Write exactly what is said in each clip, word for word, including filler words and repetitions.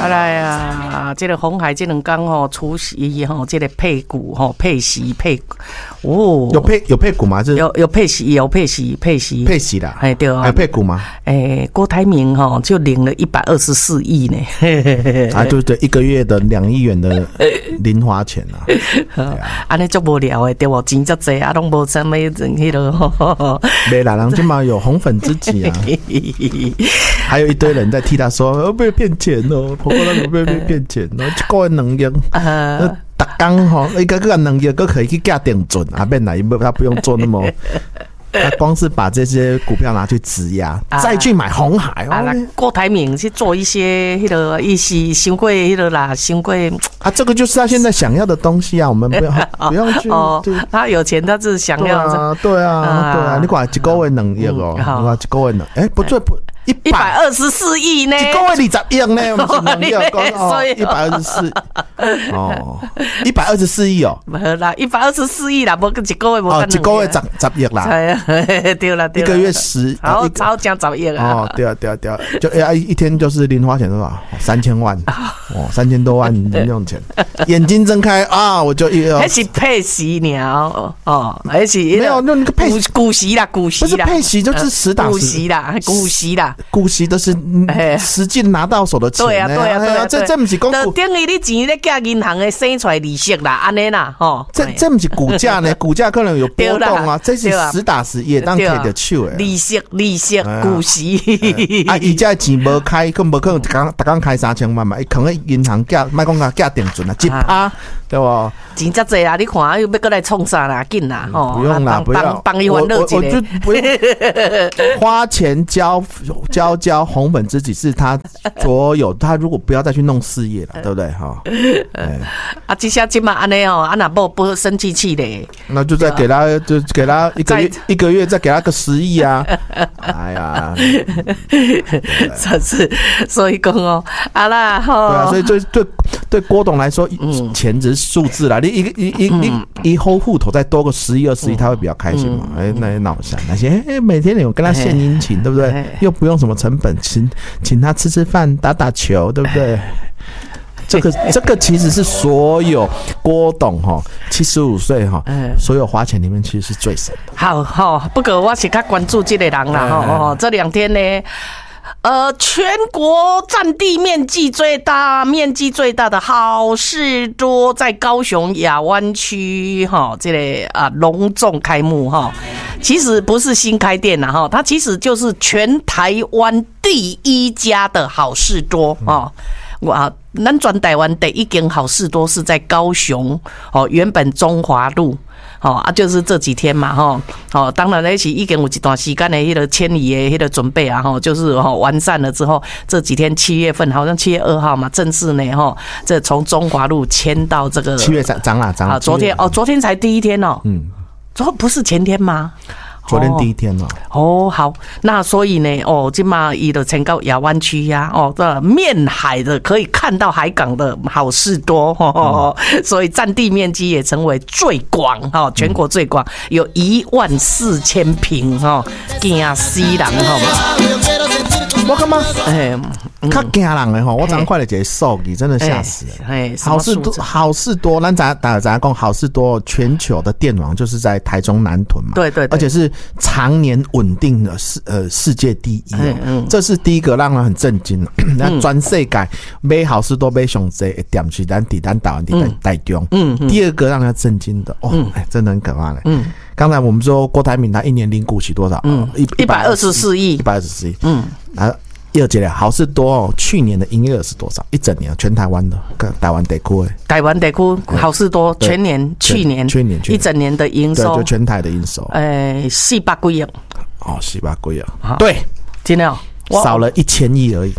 啊来啊，这个红海这两天吼除夕吼，这个配股吼配息配哦， 有配有配股吗？ 有有配息有配息配息配息的， 哎对啊， 还有配股吗？ 哎，郭台铭吼就领了一百二十四亿呢， 啊对对，一个月的两亿元的零花钱啊， 安尼足无聊的对不？钱足济啊，拢无啥物迄个， 没啦，人今嘛有红粉知己啊，还有一堆人在替他说，哦被骗钱哦，婆婆那个被被骗钱哦，一个月两亿，呃，逐工吼一个个两亿，个可以去加定准啊，变来他不用做那么。他光是把这些股票拿去质押，啊、再去买红海啊，哦、郭台铭去做一些迄个一些伤过迄个啦，伤过啊，这个就是他现在想要的东西啊，我们不要不用去哦，他有钱，他是想要对啊，对啊，对啊，你看一个月两亿哦，你看一个月两，哎，不对不。一百二十四亿呢， 一个月二十亿呢，不是两亿哦，一百二十四，哦，一百二十四亿哦， 没啦，一百二十四亿啦，不一个月无哦，一个月十十亿啦， 对啦， 一个月十， 超超讲十亿啊， 哦，对啊对啊对啊，就哎一天就是零花钱多少？三千万，哦，三千多万零用钱，眼睛睁开啊，我就一， 还是配息鸟哦，还是没有那个配股息啦，股息啦， 不是配息就是实打实股息啦，股息啦。 股息都是实际拿到手的钱， 对啊对啊对啊， 这这不是公股， 等于你钱咧寄银行诶生出来利息啦，安尼啦，吼， 这这不是股价呢，股价可能有波动啊，这是实打实也当摕着手诶， 利息利息股息， 啊，伊家钱无开，更无可能刚刚刚开三千万嘛，伊可能银行寄，莫讲他寄定准啊，一趴对不？ 钱真济啊，你看要过来创啥啦，紧啦，吼， 不用啦，不要， 帮伊欢乐一下， 我就不用花钱交。交交红粉知己是他所有，他如果不要再去弄事业了，对不对哈？ 啊，这下今嘛安尼哦，啊那不不生气气嘞， 那就再给他，就给他一个月一个月再给他个十亿啊！哎呀， 真是，所以讲哦，啊啦吼， 对啊，所以对对对郭董来说，钱只是数字啦，你一个一一你一户户头再多个十亿二十亿，他会比较开心嘛？哎，那闹下那些哎，每天有跟他献殷勤，对不对？又不用什么成本，请请他吃吃饭、打打球，对不对？这个这个其实是所有郭董哈七十五岁哈，所有花钱里面其实是最省的。 好好，不过我是较关注这个人啦哈哦，这两天呢。呃，全国占地面积最大、面积最大的好事多在高雄亚湾区哈，这个啊隆重开幕哈。其实不是新开店啦哈，它其实就是全台湾第一家的好事多啊。哇，咱全台湾第一间好事多是在高雄哦，原本中华路。哦啊，就是这几天嘛，哈，哦，当然咧是已经有一段时间的迄个迁移的迄个准备啊，哈，就是哦完善了之后，这几天七月份好像七月二号嘛，正式呢，哈，这从中华路迁到这个七月涨涨啦涨啦， 昨天哦，昨天才第一天哦，嗯，昨不是前天吗？ 昨天第一天哦， 哦好，那所以呢，哦，今嘛伊的迁到亚湾区呀，哦，这面海的可以看到海港的好事多，哦，嗯、所以占地面积也成为最广，哈，全国最广，有一万四千平，哈，惊死人，哈。 我感觉，哎，较惊人的吼，我昨看了一个数据，真的吓死人。好事多，好事多，咱咱大家讲好事多，全球的电网就是在台中南屯嘛， 对 对, 對， 而且是常年稳定的世呃世界第一、喔嗯，这是第一个让人很震惊了。那全世界买好事多买上济的店是咱伫咱台湾伫台中，嗯，第二个让人震惊的，哦，哎、欸，真的很可怕嘞，嗯。刚才我们说郭台铭他一年领股息多少？嗯， 一百二十四亿， 一百二十四亿。嗯，啊，二姐好事多哦，去年的营业额是多少？一整年全台湾的，台湾地区， 台湾地区好事多全年去年去年一整年的营收， 对，就全台的营收， 呃，四百几亿。 哦，四百几亿，对， 真的、哦。 少了一千亿而已，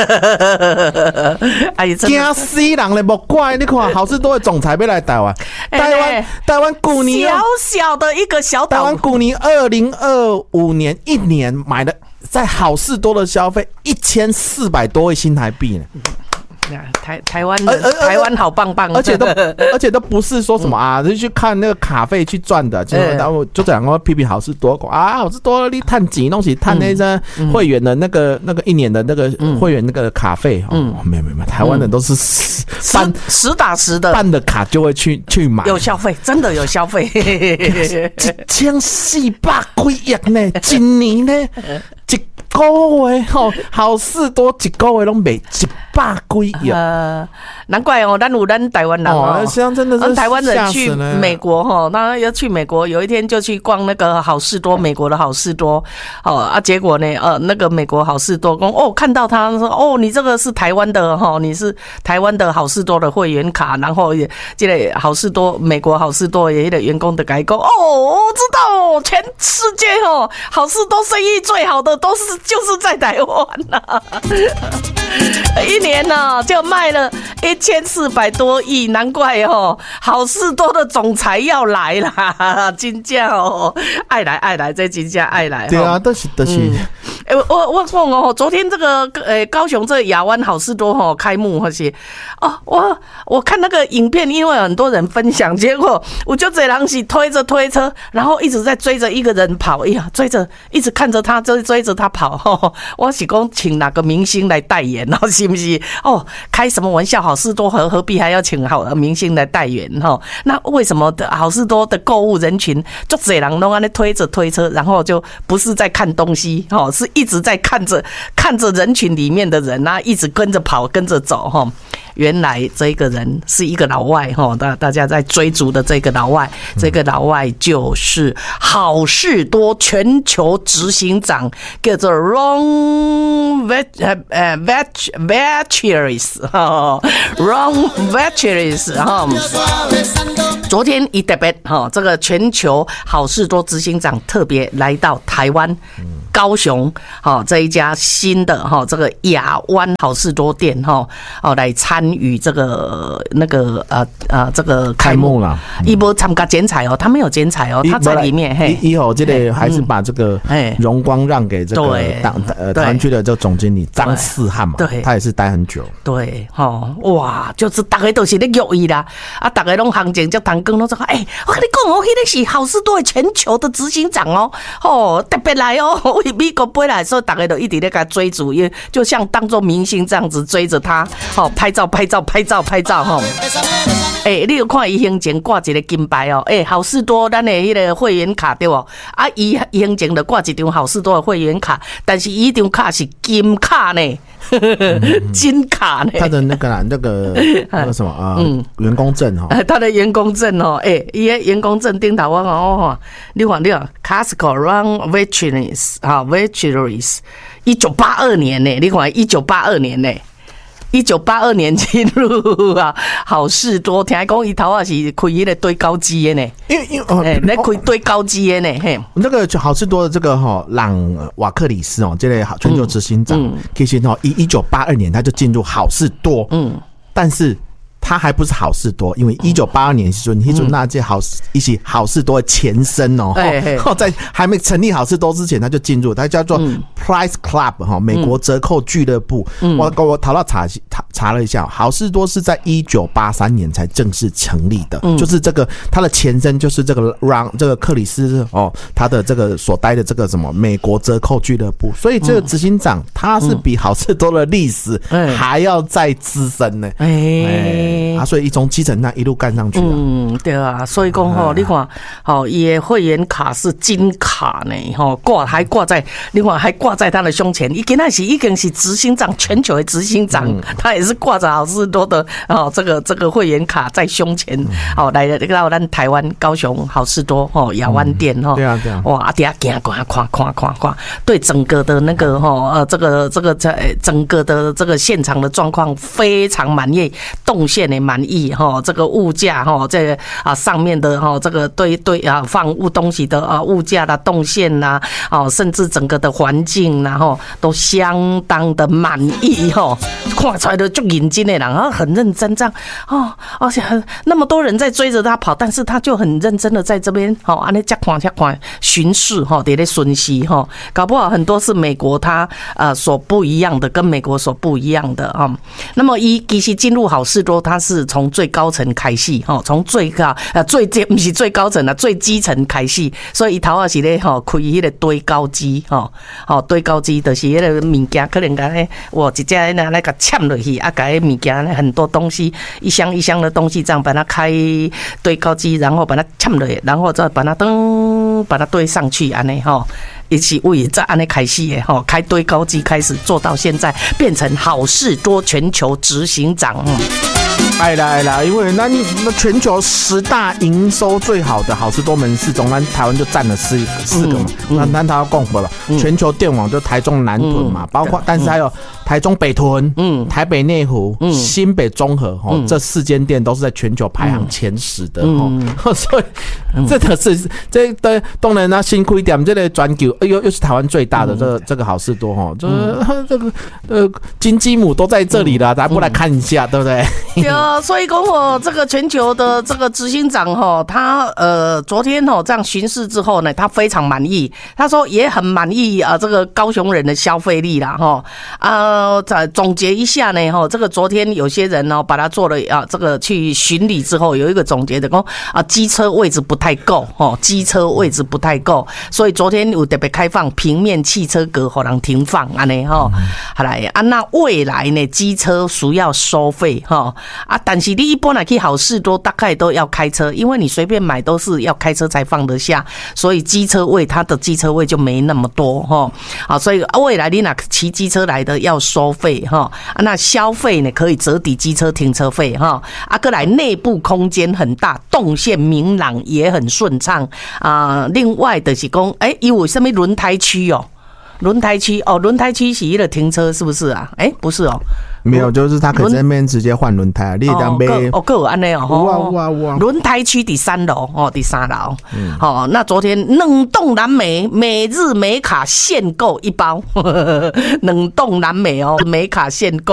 哎， 惊死人了！莫怪你看，好事多的总裁要来台湾，台湾台湾去年小小的一个小岛， 台湾去年二零二五年一年买了在好事多的消费一千四百多亿新台币呢。 台台湾台湾好棒棒， 而且都而且都不是说什么啊，就去看那个卡费去赚的，就然后就讲说批评好事多啊，好事多你探钱东西探那些会员的那个那个一年的那个会员那个卡费，嗯，没有没有没有，台湾人都是办实打实的办的卡就会去去买， 有消费，真的有消费， 一千四百几亿呢，今年呢一个月吼，好事多一个月拢卖一百几亿。 呃，难怪哦，咱有咱台湾人哦， 像真的是台湾人去美国哈，那要去美国，有一天就去逛那个好事多，美国的好事多，哦啊，结果呢，呃，那个美国好事多公哦，看到他说哦，你这个是台湾的哈，你是台湾的好事多的会员卡，然后也这个好事多美国好事多也的员工的改工哦，我知道，全世界哦，好事多生意最好的都是就是在台湾呐、啊，一年呢、啊、就卖了一千四百多亿，难怪哦，好事多的总裁要来啦，真正哦，爱来爱来，这真正爱来。 对啊，都是都是。 哎、嗯欸，我我讲哦，昨天这个呃、欸、高雄这亚湾好事多哈开幕那些哦，我我看那个影片，因为有很多人分享，结果我就这人是推着推车，然后一直在追着一个人跑，哎呀，追着一直看着他，追追着他跑。哦、我是讲请哪个明星来代言哦，是不是？哦，开什么玩笑？好事多何何必还要请好明星来代言哈？那为什么的好事多的购物人群就这人都安尼推着推车，然后就不是在看东西哈，是一直在看着看着人群里面的人啊，一直跟着跑跟着走哈。原来这个人是一个老外哈，大大家在追逐的这个老外，这个老外就是好事多全球执行长，叫做 Ron Ventures 哈 ，Ron Ventures 哈。昨天一特别哈，这个全球好事多执行长特别来到台湾。高雄哈这一家新的哈这个亚湾好事多店哈哦来参与这个那个呃呃这个开幕了， 一波参加剪彩哦，他没有剪彩哦，他在里面嘿， 以后这个还是把这个荣光让给这个当呃台湾区的这个总经理张四汉嘛，对，他也是待很久， 对哈哇，就是大家都是在约伊啦，啊大家拢行情就谈讲拢说，哎，我跟你讲哦，迄个是好事多的全球的执行长哦，哦特别来哦。美国飞来的时候，大家都一直在给他追逐，也就像当做明星这样子追着他，好拍照、拍照、拍照、拍照，哈。哎、欸，你有看伊胸前挂一个金牌哦？哎、欸，好事多咱的迄个会员卡对哦，啊，伊胸前就挂一张好事多的会员卡，但是伊张卡是金卡呢。金卡呢？ 他的那个那个那个什么啊？嗯，员工证哈、哦。 他的员工证哦，哎、欸，伊的员工证顶头我讲哦，你看你看 ，Costco Run Ventures 啊 ，Ventures， 一九八二年呢，你看一九八二年呢。一九八二年进入啊，好事多，听讲伊头啊是开迄个堆高机的呢，因为因为哎，来开堆高机的呢，嘿， 那个好事多的这个哈朗瓦克里斯哦，这类全球执行长，其实哦，一一九八二年他就进入好事多，嗯，但是。他还不是好事多，因为一九八二年时候，你说那届好一起好事多的前身哦，哦在还没成立好事多之前，他就进入，他叫做 Price Club 哈，美国折扣俱乐部。我我淘到查查查了一下，好事多是在一九八三年才正式成立的，就是这个它的前身就是这个让这个克里斯哦，他的这个所待的这个什么美国折扣俱乐部，所以这个执行长他是比好事多的历史还要再资深呢。哎。啊，所以一从基层那一路干上去、啊、 嗯，对啊，所以讲吼，你看，吼，伊的会员卡是金卡呢，吼，挂还挂在，你看还挂在他的胸前，伊今仔是已经是执行长，全球的执行长，嗯、他也是挂着好事多的哦，这个这个会员卡在胸前，哦、嗯，来到咱台湾高雄好事多哦，亚湾店哦、嗯， 对啊对啊， 哇，底下行看看看看看，对整个的那个吼呃这个这个整整个的这个现场的状况非常满意，动线。 遍的满意哈，这个物价哈，这个啊上面的哈，这个对对啊放物东西的啊物价的动线呐，哦，甚至整个的环境然后都相当的满意哈，看出来的就认真的人啊，很认真这样哦，而且很那么多人在追着他跑，但是他就很认真的在这边哈，安尼这看这看巡视哈，在那巡视哈，搞不好很多是美国他呃所不一样的，跟美国所不一样的啊。那么一其实进入好事多，它是从最高层开始哈，从最高呃最不是最高层啊，最基层开始，所以伊头啊是咧吼开迄个堆高机吼，吼堆高机就是迄个物件可能甲咧我直接那那个嵌落去啊，甲迄物件很多东西一箱一箱的东西这样把它开堆高机，然后把它嵌落去，然后再把它噔把它堆上去安尼吼。一起为在安内开始耶哈，开堆高机开始做到现在，变成好事多全球执行长。嗯哎啦哎啦，因为那那全球十大营收最好的好事多门市中，那台湾就占了四四个嘛。那那他要共和了，全球电网就台中南屯嘛，包括但是还有台中北屯、嗯，台北内湖、嗯，新北中和哦，嗯，这四间店都是在全球排行前十的哦。嗯，所以这个是这对当然呢，辛苦一点，这个全球又又是台湾最大的这个这个好事多哦，这这个呃金鸡母都在这里了，大家过来看一下，对不对？ 对啊，所以讲哦，这个全球的这个执行长哈，他呃昨天哦这样巡视之后呢，他非常满意，他说也很满意啊，这个高雄人的消费力啦哈啊，再总结一下呢哈，这个昨天有些人呢把他做了啊这个去巡礼之后，有一个总结的讲啊机车位置不太够哦，机车位置不太够，所以昨天有特别开放平面汽车格给人停放安尼哈，好来啊那未来呢机车需要收费哈。啊，但是你一般来去好事多大概都要开车，因为你随便买都是要开车才放得下，所以机车位它的机车位就没那么多哈。好，所以未来你哪骑机车来的要收费哈，啊，那消费呢可以折抵机车停车费哈。啊，过来内部空间很大，动线明朗也很顺畅啊。另外的是讲，哎，有什么轮胎区哦？轮胎区哦，轮胎区是一个停车是不是啊？哎，不是哦。 没有，就是他可以在那边直接换轮胎，你当杯哦，各有安内哦， 哇哇哇！ 轮胎区第三楼哦，第三楼，嗯，好，那昨天冷冻蓝莓每日美卡限购一包，冷冻蓝莓哦，美卡限购。